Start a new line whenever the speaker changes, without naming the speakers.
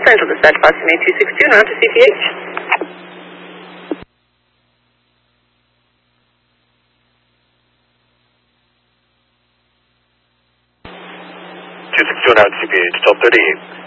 Central Dispatch, Boston 8262, now to CPH.
262 now to CPH, 1238.